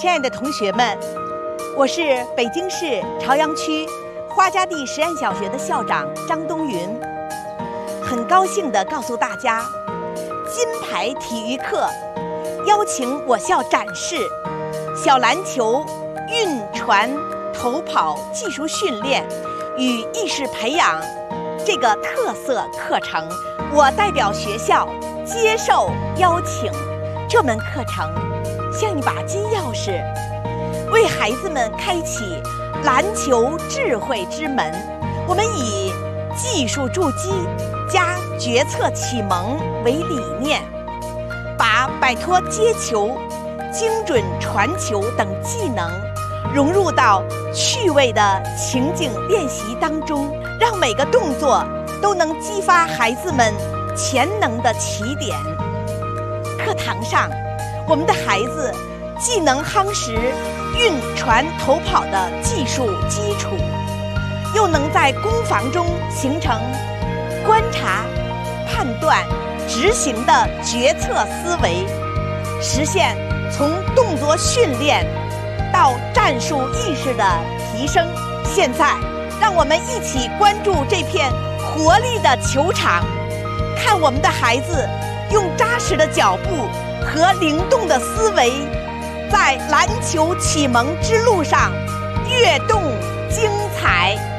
亲爱的同学们，我是北京市朝阳区花家地实验小学的校长张东云。很高兴地告诉大家，金牌体育课邀请我校展示小篮球、运传、投跑技术训练与意识培养这个特色课程。我代表学校接受邀请，这门课程像一把金钥匙，为孩子们开启篮球智慧之门。我们以技术筑基加决策启蒙为理念，把摆脱接球、精准传球等技能融入到趣味的情景练习当中，让每个动作都能激发孩子们潜能的起点。课堂上，我们的孩子既能夯实运传投跑的技术基础，又能在攻防中形成观察、判断、执行的决策思维，实现从动作训练到战术意识的提升。现在，让我们一起关注这片活力的球场，看我们的孩子用扎实的脚步和灵动的思维，在篮球启蒙之路上跃动精彩。